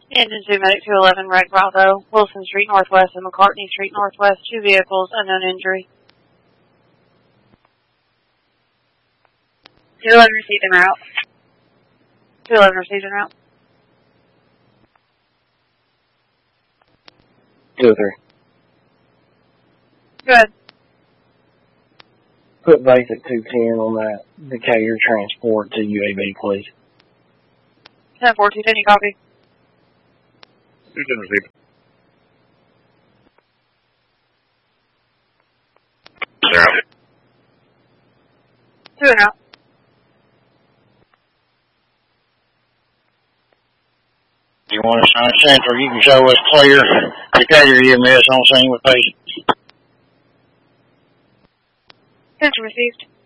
Engine 2, Medic 211, Red Bravo, Wilson Street Northwest and McCartney Street Northwest, 2 vehicles, unknown injury. 211 received en route. 211 received en route. 203. Good. Put basic 210 on that Decatur transport to UAV, please. 10-4, 210, you copy? 210 received. They're out. 2 en route. You want to sign Central, you can show us clear. Decatur EMS on scene with patients. Central received.